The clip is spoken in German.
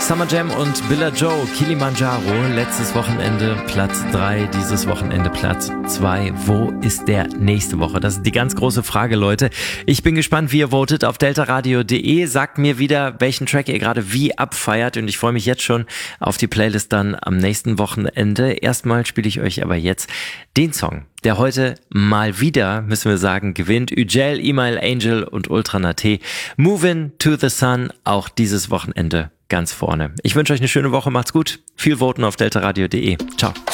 Summer Jam und Billa Joe, Kilimanjaro, letztes Wochenende Platz 3, dieses Wochenende Platz 2. Wo ist der nächste Woche? Das ist die ganz große Frage, Leute. Ich bin gespannt, wie ihr votet auf deltaradio.de. Sagt mir wieder, welchen Track ihr gerade wie abfeiert, und ich freue mich jetzt schon auf die Playlist dann am nächsten Wochenende. Erstmal spiele ich euch aber jetzt den Song, der heute mal wieder, müssen wir sagen, gewinnt. Üjel, Email Angel und Ultra Nate. Movin' to the Sun, auch dieses Wochenende ganz vorne. Ich wünsche euch eine schöne Woche, macht's gut. Viel voten auf deltaradio.de. Ciao.